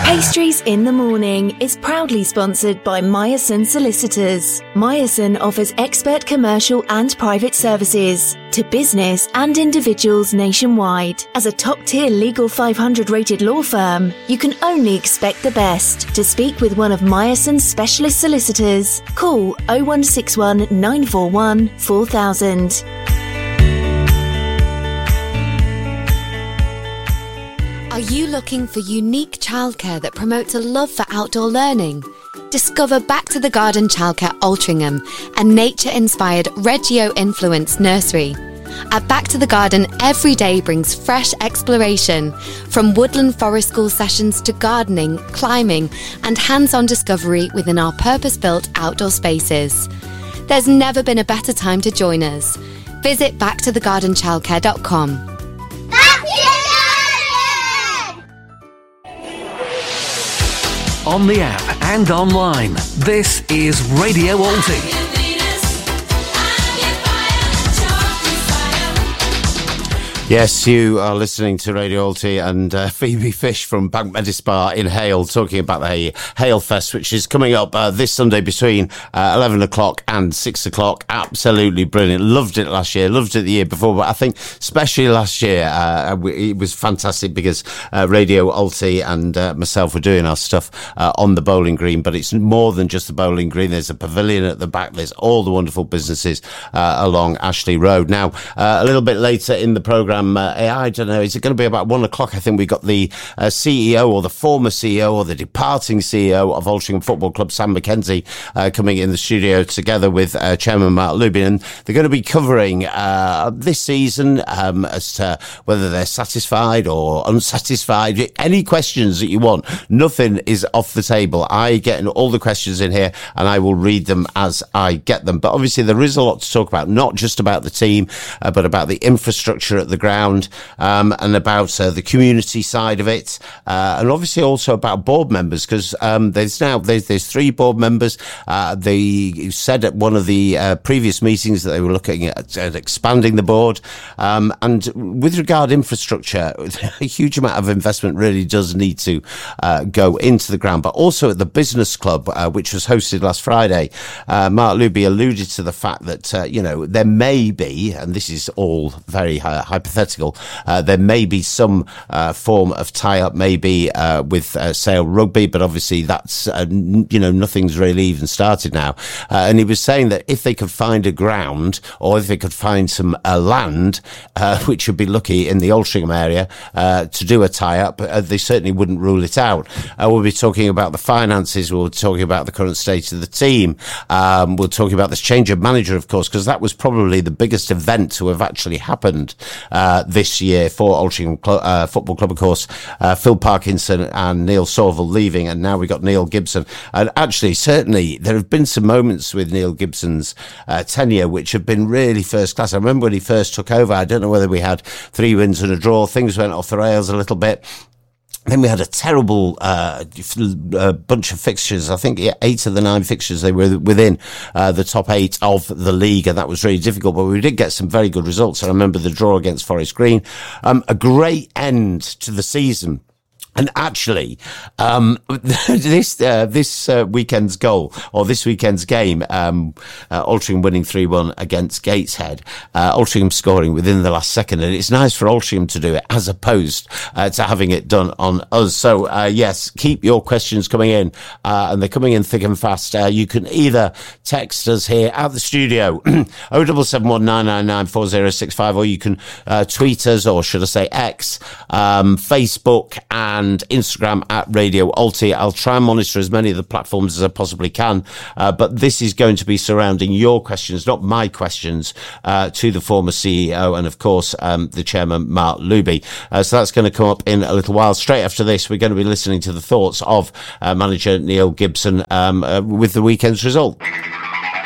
Pastries in the Morning is proudly sponsored by Meyerson Solicitors. Meyerson offers expert commercial and private services to business and individuals nationwide. As a top-tier Legal 500 rated law firm, you can only expect the best. To speak with one of Meyerson's specialist solicitors, call 0161 941 4000. Are you looking for unique childcare that promotes a love for outdoor learning? Discover Back to the Garden Childcare Altrincham, a nature-inspired Reggio-influenced nursery. At Back to the Garden, every day brings fresh exploration, from woodland forest school sessions to gardening, climbing, and hands-on discovery within our purpose-built outdoor spaces. There's never been a better time to join us. Visit backtothegardenchildcare.com. On the app and online, this is Radio Alti. Yes, you are listening to Radio Alti and Phoebe Fish from Bank Medispa in Hale talking about the Hale Fest, which is coming up this Sunday between 11 o'clock and 6 o'clock. Absolutely brilliant. Loved it last year, loved it the year before, but I think especially last year it was fantastic because Radio Alti and myself were doing our stuff on the bowling green, but it's more than just the bowling green. There's a pavilion at the back. There's all the wonderful businesses along Ashley Road. Now, a little bit later in the programme, I don't know, is it going to be about 1 o'clock? I think we got the CEO or the former CEO or the departing CEO of Altrincham Football Club, Sam McKenzie, coming in the studio together with Chairman Mark Lubin, and they're going to be covering this season as to whether they're satisfied or unsatisfied. Any questions that you want, nothing is off the table. I get all the questions in here and I will read them as I get them. But obviously there is a lot to talk about, not just about the team, but about the infrastructure at the ground, and about the community side of it, and obviously also about board members, because there's 3 board members. They said at one of the previous meetings that they were looking at expanding the board, and with regard to infrastructure, a huge amount of investment really does need to go into the ground. But also at the business club, which was hosted last Friday, Mark Luby alluded to the fact that there may be, and this is all very hypothetical, there may be some form of tie-up, maybe with Sale Rugby, but obviously that's nothing's really even started now. And he was saying that if they could find a ground, or if they could find some land, which would be lucky in the Altrincham area, to do a tie-up, they certainly wouldn't rule it out. We'll be talking about the finances. We'll be talking about the current state of the team. We'll talk about this change of manager, of course, because that was probably the biggest event to have actually happened this year for Altrincham Football Club, of course. Phil Parkinson and Neil Sorville leaving, and now we've got Neil Gibson. And actually, certainly, there have been some moments with Neil Gibson's tenure which have been really first class. I remember when he first took over, I don't know whether we had 3 wins and a draw. Things went off the rails a little bit. Then we had a terrible bunch of fixtures. I think 8 of the 9 fixtures, they were within the top 8 of the league, and that was really difficult. But we did get some very good results. I remember the draw against Forest Green. A great end to the season. And actually, this weekend's goal, or this weekend's game, Altrincham winning 3-1 against Gateshead, Altrincham scoring within the last second. And it's nice for Altrincham to do it as opposed to having it done on us. So, yes, keep your questions coming in, and they're coming in thick and fast. You can either text us here at the studio, 0771 999 4065, or you can tweet us, or should I say X, Facebook, and Instagram at Radio Alti. I'll try and monitor as many of the platforms as I possibly can, but this is going to be surrounding your questions, not my questions, to the former CEO and, of course, the chairman, Mark Luby. So that's going to come up in a little while. Straight after this, we're going to be listening to the thoughts of manager Neil Gibson with the weekend's result.